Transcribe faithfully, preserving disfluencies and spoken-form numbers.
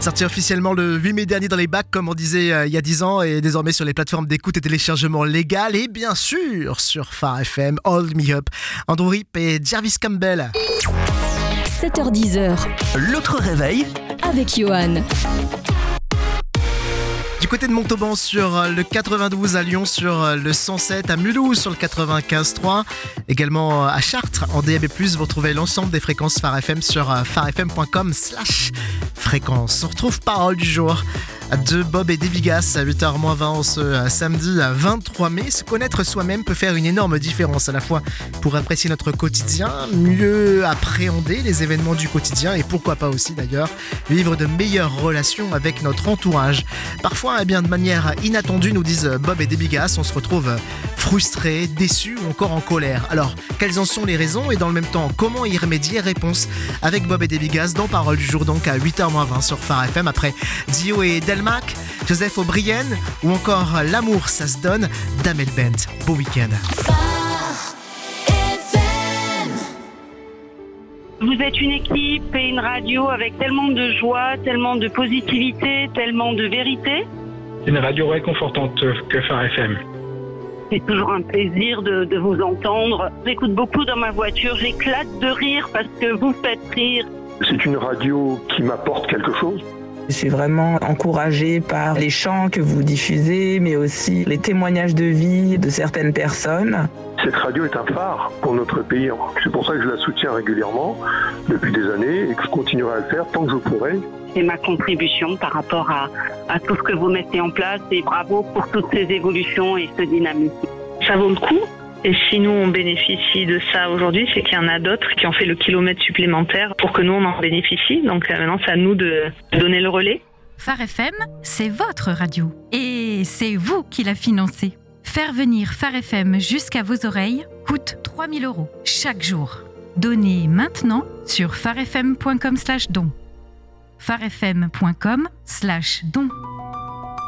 Sorti officiellement le huit mai dernier dans les bacs, comme on disait euh, il y a dix ans, et désormais sur les plateformes d'écoute et téléchargement légal, et bien sûr sur Phare F M, Hold Me Up, Andrew Rip et Jarvis Campbell. sept heures dix, l'autre réveil avec Johan. Du côté de Montauban sur le quatre-vingt-douze, à Lyon sur le cent sept, à Mulhouse sur le quatre-vingt-quinze trois, également à Chartres en D A B plus, vous retrouvez l'ensemble des fréquences Phare F M sur pharefm.com slash fréquence. On retrouve Parole du jour de Bob et Debigas à huit heures moins vingt ce samedi vingt-trois mai. Se connaître soi-même peut faire une énorme différence, à la fois pour apprécier notre quotidien, mieux appréhender les événements du quotidien et pourquoi pas aussi d'ailleurs vivre de meilleures relations avec notre entourage. Parfois, eh bien, de manière inattendue, nous disent Bob et Debigas, on se retrouve frustré, déçu ou encore en colère. Alors, quelles en sont les raisons et dans le même temps, comment y remédier? Réponse avec Bob et Debigas dans Parole du jour, donc à huit heures moins vingt sur Phare F M, après Dio et Delmac, Joseph O'Brien ou encore L'amour ça se donne d'Amel Bent. Beau week-end. Vous êtes une équipe et une radio avec tellement de joie, tellement de positivité, tellement de vérité. Une radio réconfortante que Phare F M. C'est toujours un plaisir de, de vous entendre. J'écoute beaucoup dans ma voiture, j'éclate de rire parce que vous faites rire. C'est une radio qui m'apporte quelque chose. Je suis vraiment encouragée par les chants que vous diffusez, mais aussi les témoignages de vie de certaines personnes. Cette radio est un phare pour notre pays. C'est pour ça que je la soutiens régulièrement depuis des années et que je continuerai à le faire tant que je pourrai. C'est ma contribution par rapport à, à tout ce que vous mettez en place et bravo pour toutes ces évolutions et ce dynamisme. Ça vaut le coup. Et si nous on bénéficie de ça aujourd'hui, c'est qu'il y en a d'autres qui ont fait le kilomètre supplémentaire pour que nous on en bénéficie. Donc maintenant c'est à nous de donner le relais. Phare F M, c'est votre radio. Et c'est vous qui la financez. Faire venir Phare F M jusqu'à vos oreilles coûte trois mille euros chaque jour. Donnez maintenant sur pharefm.com slash don. pharefm.com slash don.